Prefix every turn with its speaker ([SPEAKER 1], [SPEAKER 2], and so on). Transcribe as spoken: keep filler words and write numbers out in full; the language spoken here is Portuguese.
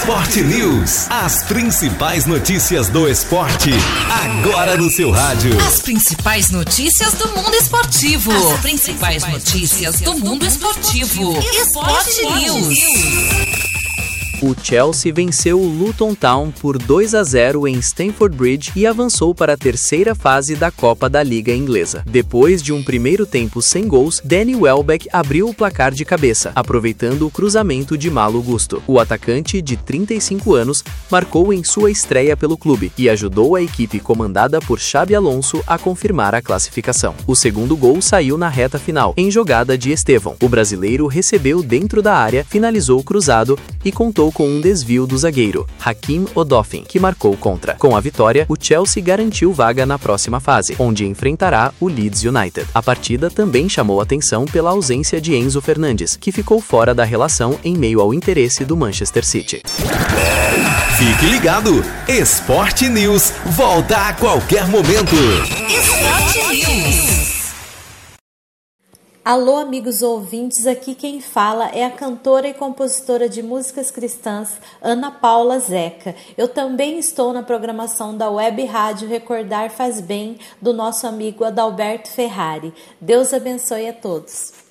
[SPEAKER 1] Sport News. As principais notícias do esporte, agora no seu rádio.
[SPEAKER 2] As principais notícias do mundo esportivo. As principais notícias do mundo esportivo. Sport News.
[SPEAKER 3] O Chelsea venceu o Luton Town por dois a zero em Stamford Bridge e avançou para a terceira fase da Copa da Liga Inglesa. Depois de um primeiro tempo sem gols, Danny Welbeck abriu o placar de cabeça, aproveitando o cruzamento de Malo Gusto. O atacante, de trinta e cinco anos, marcou em sua estreia pelo clube e ajudou a equipe comandada por Xabi Alonso a confirmar a classificação. O segundo gol saiu na reta final, em jogada de Estevão. O brasileiro recebeu dentro da área, finalizou cruzado e contou com um desvio do zagueiro, Hakeem Odoffin, que marcou contra. Com a vitória, o Chelsea garantiu vaga na próxima fase, onde enfrentará o Leeds United. A partida também chamou atenção pela ausência de Enzo Fernandes, que ficou fora da relação em meio ao interesse do Manchester City.
[SPEAKER 1] Fique ligado! Sport News volta a qualquer momento.
[SPEAKER 2] Sport News.
[SPEAKER 4] Alô, amigos ouvintes, aqui quem fala é a cantora e compositora de músicas cristãs Ana Paula Zeca. Eu também estou na programação da Web Rádio Recordar Faz Bem, do nosso amigo Adalberto Ferrari. Deus abençoe a todos.